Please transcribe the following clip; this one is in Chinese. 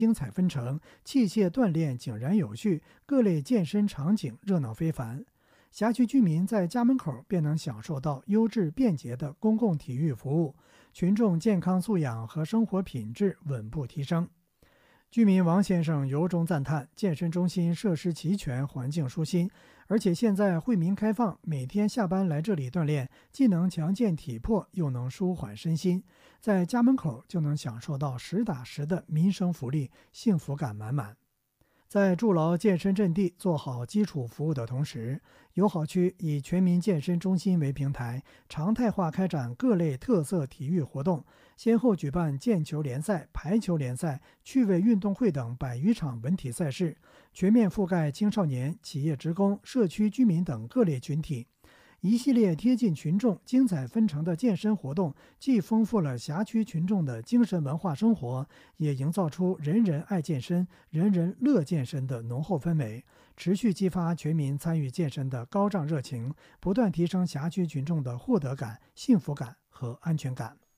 精彩纷呈，器械锻炼井然有序，各类健身场景热闹非凡。辖区居民在家门口便能享受到优质便捷的公共体育服务，群众健康素养和生活品质稳步提升。居民王先生由衷赞叹，健身中心设施齐全，环境舒心，而且现在惠民开放，每天下班来这里锻炼，既能强健体魄，又能舒缓身心，在家门口就能享受到实打实的民生福利，幸福感满满。在筑牢健身阵地、做好基础服务的同时，友好区以全民健身中心为平台，常态化开展各类特色体育活动，先后举办毽球联赛、排球联赛、趣味运动会等100余场文体赛事，全面覆盖青少年、企业职工、社区居民等各类群体。一系列贴近群众、精彩纷呈的健身活动，既丰富了辖区群众的精神文化生活，也营造出人人爱健身、人人乐健身的浓厚氛围，持续激发全民参与健身的高涨热情，不断提升辖区群众的获得感、幸福感和安全感。